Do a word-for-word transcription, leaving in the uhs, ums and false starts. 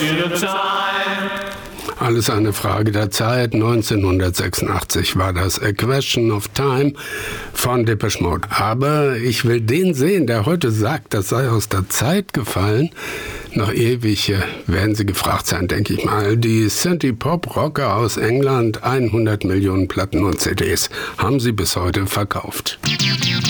Alles eine Frage der Zeit. neunzehnhundertsechsundachtzig war das A Question of Time von Depeche Mode. Aber ich will den sehen, der heute sagt, das sei aus der Zeit gefallen. Noch ewig werden sie gefragt sein, denke ich mal. Die Synthie-Pop-Rocker aus England, hundert Millionen Platten und C Ds haben sie bis heute verkauft.